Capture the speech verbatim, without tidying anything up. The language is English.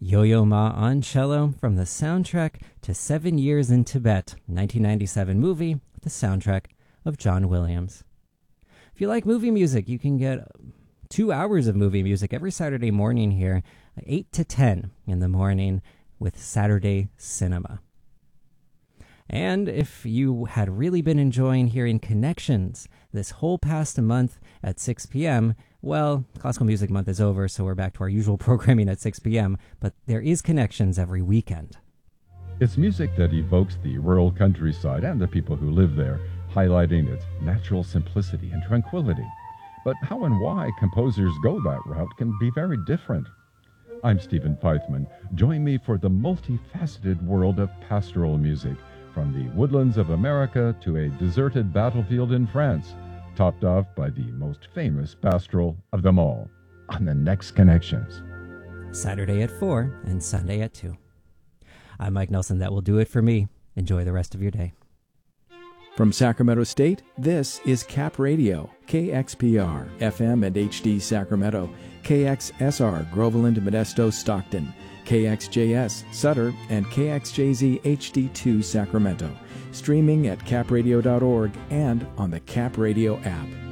Yo-Yo Ma on cello from the soundtrack to Seven Years in Tibet, nineteen ninety-seven movie, the soundtrack of John Williams. If you like movie music, you can get two hours of movie music every Saturday morning here, eight to ten in the morning with Saturday Cinema. And if you had really been enjoying hearing Connections this whole past month at six p.m., well, Classical Music Month is over, so we're back to our usual programming at six p.m., but there is Connections every weekend. It's music that evokes the rural countryside and the people who live there, highlighting its natural simplicity and tranquility. But how and why composers go that route can be very different. I'm Stephen Feithman. Join me for the multifaceted world of pastoral music, from the woodlands of America to a deserted battlefield in France, topped off by the most famous pastoral of them all, on the next Connections. Saturday at four and Sunday at two. I'm Mike Nelson. That will do it for me. Enjoy the rest of your day. From Sacramento State, this is Cap Radio, K X P R, F M and H D Sacramento, K X S R, Groveland, Modesto, Stockton, K X J S, Sutter, and K X J Z H D two Sacramento. Streaming at cap radio dot org and on the Cap Radio app.